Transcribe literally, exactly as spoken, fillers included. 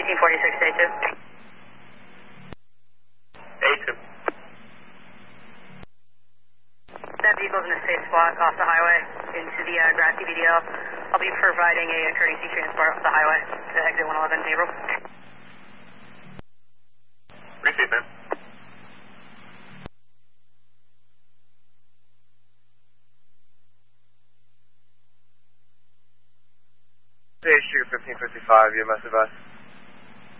eighteen forty-six, A two. A two. That vehicle's in a safe spot off the highway into the uh, grassy V D L. I'll be providing a, a courtesy transport off the highway to exit one eleven April. Receive, man. Issue fifteen fifty-five, you must have us.